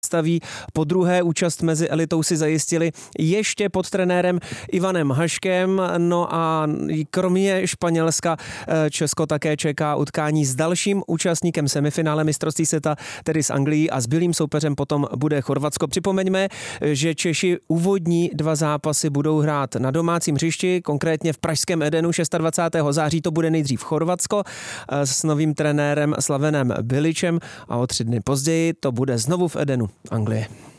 staví. Po druhé účast mezi elitou si zajistili ještě pod trenérem Ivanem Haškem. No a kromě Španělska Česko také čeká utkání s dalším účastníkem semifinále mistrovství světa, tedy s Anglií, a zbylým soupeřem potom bude Chorvatsko. Připomeňme, že Češi úvodní 2 zápasy budou hrát na domácím hřišti, konkrétně v pražském Edenu 26. září. To bude nejdřív Chorvatsko s novým trenérem Slavenem Biličem a o 3 dny později to bude znovu v Edenu, Anglie.